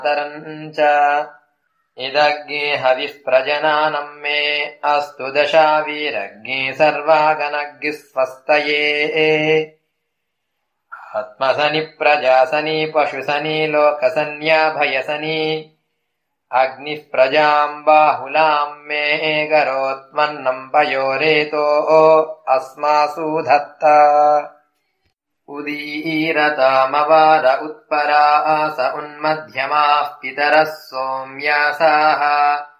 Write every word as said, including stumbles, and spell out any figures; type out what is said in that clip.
तरञ्च इदग्गे हविः प्रजनानम् मे अस्तु दशावीरग्गे सर्वागनग्गिः स्वस्तये आत्मसनि प्रजासनि पशुसनि लोकसन्याभयसनि अग्निः प्रजाम् बाहुलाम् मे गरोत्मन्नम् पयोरेतो अस्मासु धत्त उदीरतामवार उत्परास उन्मध्यमाः पितरः सोम्यासाः